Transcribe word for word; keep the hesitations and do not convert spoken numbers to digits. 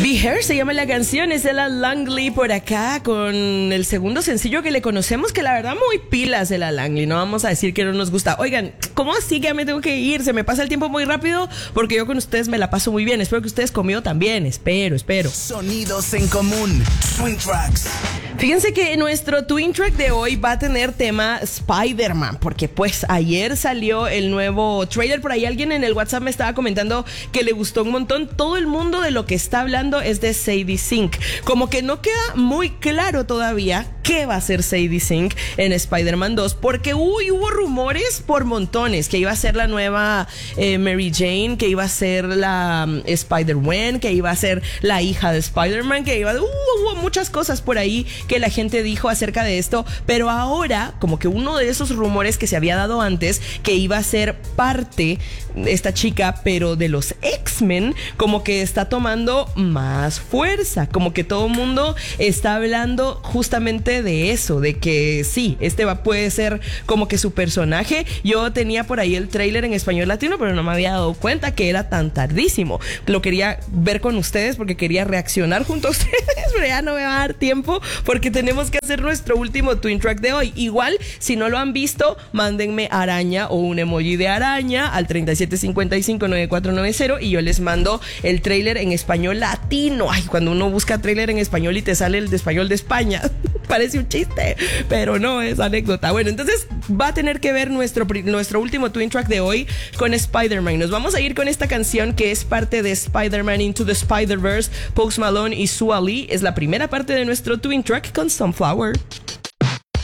Be Here se llama la canción, es Ella Langley por acá con el segundo sencillo que le conocemos, que la verdad muy pilas Ella Langley, no vamos a decir que no nos gusta. Oigan, ¿cómo así que ya me tengo que ir? Se me pasa el tiempo muy rápido porque yo con ustedes me la paso muy bien. Espero que ustedes conmigo también, espero, espero. Sonidos en común, Twin Tracks. Fíjense que nuestro Twin Track de hoy va a tener tema Spider-Man, porque pues ayer salió el nuevo trailer. Por ahí alguien en el WhatsApp me estaba comentando que le gustó un montón. Todo el mundo de lo que está hablando es de Sadie Sink. Como que no queda muy claro todavía qué va a ser Sadie Sink en Spider-Man dos, porque uy, hubo rumores por montones que iba a ser la nueva eh, Mary Jane, que iba a ser la um, Spider-Gwen, que iba a ser la hija de Spider-Man, que iba... Uh, hubo muchas cosas por ahí que la gente dijo acerca de esto, pero ahora como que uno de esos rumores que se había dado antes, que iba a ser parte esta chica, pero de los X-Men, como que está tomando más fuerza, como que todo el mundo está hablando justamente de eso, de que sí, este va, puede ser como que su personaje. Yo tenía por ahí el tráiler en español latino, pero no me había dado cuenta que era tan tardísimo. Lo quería ver con ustedes porque quería reaccionar junto a ustedes, pero ya no me va a dar tiempo porque tenemos que hacer nuestro último Twin Track de hoy. Igual, si no lo han visto, mándenme araña o un emoji de araña al treinta y siete cincuenta y cinco noventa y cuatro noventa y yo les mando el tráiler en español latino. Ay, cuando uno busca tráiler en español y te sale el de español de España, parece un chiste, pero no es anécdota. Bueno, entonces va a tener que ver nuestro, nuestro último Twin Track de hoy con Spider-Man. Nos vamos a ir con esta canción que es parte de Spider-Man Into the Spider-Verse. Post Malone y Sua Lee es la primera parte de nuestro Twin Track con Sunflower.